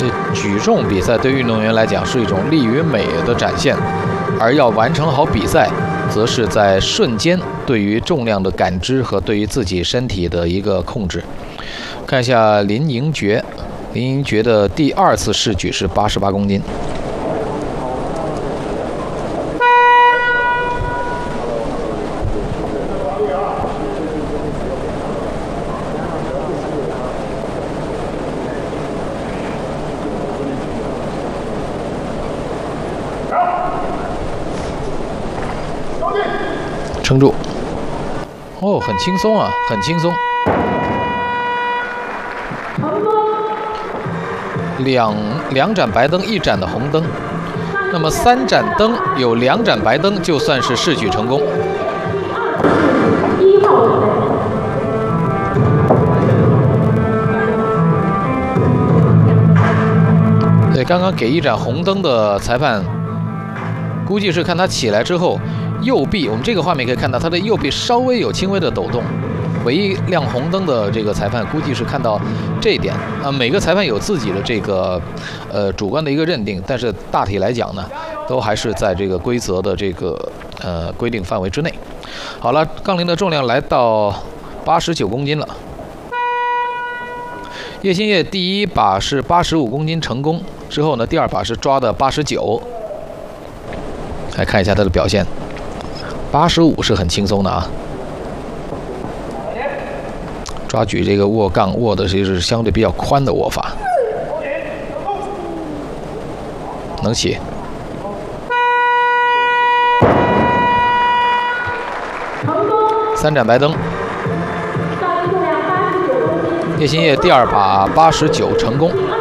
这举重比赛对运动员来讲是一种力与美的展现，而要完成好比赛，则是在瞬间对于重量的感知和对于自己身体的一个控制。看一下林盈珏，林盈珏的第2次试举是88公斤。撑住！哦，很轻松啊，很轻松。两盏白灯，1盏的红灯。那么3盏灯有2盏白灯，就算是试举成功。对，刚刚给1盏红灯的裁判，估计是看他起来之后。右臂，我们这个画面可以看到，他的右臂稍微有轻微的抖动。唯一亮红灯的这个裁判，估计是看到这一点啊。每个裁判有自己的这个主观的一个认定，但是大体来讲呢，都还是在这个规则的这个规定范围之内。好了，杠铃的重量来到89公斤了。叶欣烨第1把是85公斤成功，之后呢，第2把是抓的89。来看一下他的表现。85是很轻松的啊，抓举这个握杠握的是相对比较宽的握法，能起。3盏白灯，叶欣烨第2把89成功。